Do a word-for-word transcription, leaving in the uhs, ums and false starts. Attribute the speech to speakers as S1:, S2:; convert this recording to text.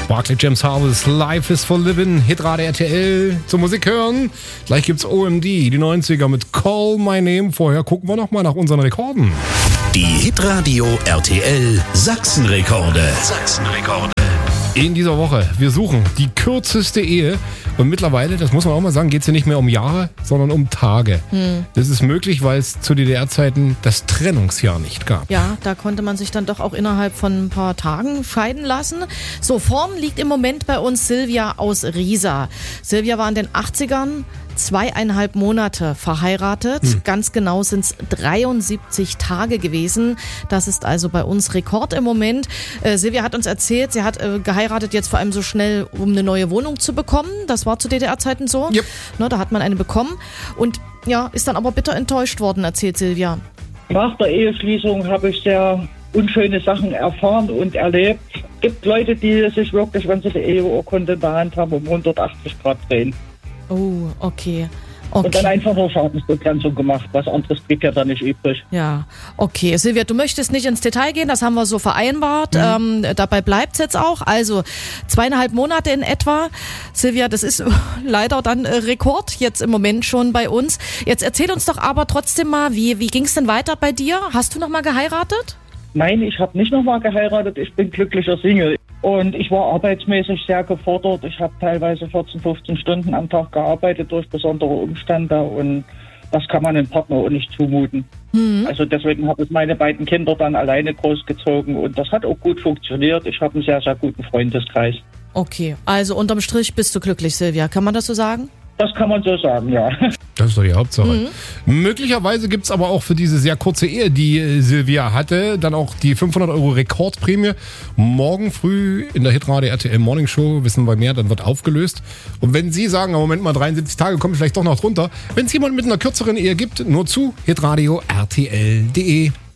S1: Barclay James Harvest, Life is for Living, Hitradio R T L, zur Musik hören. Gleich gibt's O M D, die neunziger mit Call My Name. Vorher gucken wir nochmal nach unseren Rekorden.
S2: Die Hitradio R T L Sachsenrekorde. Sachsenrekorde.
S1: In dieser Woche, wir suchen die kürzeste Ehe. Und mittlerweile, das muss man auch mal sagen, geht es ja nicht mehr um Jahre, sondern um Tage. Hm. Das ist möglich, weil es zu D D R-Zeiten das Trennungsjahr nicht gab.
S3: Ja, da konnte man sich dann doch auch innerhalb von ein paar Tagen scheiden lassen. So, vorn liegt im Moment bei uns Silvia aus Riesa. Silvia war in den achtzigern zweieinhalb Monate verheiratet. Hm. Ganz genau sind es dreiundsiebzig Tage gewesen. Das ist also bei uns Rekord im Moment. Äh, Silvia hat uns erzählt, sie hat äh, geheiratet jetzt vor allem so schnell, um eine neue Wohnung zu bekommen. Das war zu D D R-Zeiten so.
S1: Yep.
S3: Ne, da hat man eine bekommen und ja, ist dann aber bitter enttäuscht worden, erzählt Silvia.
S4: Nach der Eheschließung habe ich sehr unschöne Sachen erfahren und erlebt. Es gibt Leute, die sich wirklich, wenn sie die Eheurkunde in der Hand haben, um hundertachtzig Grad drehen.
S3: Oh, okay. Okay.
S4: Und dann einfach nur Schadensbegrenzung gemacht. Was anderes blieb ja da nicht übrig.
S3: Ja, okay. Silvia, du möchtest nicht ins Detail gehen, das haben wir so vereinbart. Mhm. Ähm, dabei bleibt's jetzt auch. Also zweieinhalb Monate in etwa. Silvia, das ist leider dann äh, Rekord jetzt im Moment schon bei uns. Jetzt erzähl uns doch aber trotzdem mal, wie, wie ging's denn weiter bei dir? Hast du noch mal geheiratet?
S4: Nein, ich habe nicht nochmal geheiratet. Ich bin glücklicher Single. Und ich war arbeitsmäßig sehr gefordert. Ich habe teilweise vierzehn, fünfzehn Stunden am Tag gearbeitet durch besondere Umstände. Und das kann man einem Partner auch nicht zumuten. Mhm. Also deswegen habe ich meine beiden Kinder dann alleine großgezogen. Und das hat auch gut funktioniert. Ich habe einen sehr, sehr guten Freundeskreis.
S3: Okay, also unterm Strich bist du glücklich, Silvia. Kann man das so sagen?
S4: Das kann man so sagen, ja.
S1: Das ist doch die Hauptsache. Mhm. Möglicherweise gibt es aber auch für diese sehr kurze Ehe, die äh, Silvia hatte, dann auch die fünfhundert Euro Rekordprämie. Morgen früh in der Hitradio R T L Morning Show, wissen wir mehr, dann wird aufgelöst. Und wenn Sie sagen, im Moment mal dreiundsiebzig Tage, kommen vielleicht doch noch drunter. Wenn es jemand mit einer kürzeren Ehe gibt, nur zu hitradio R T L punkt de.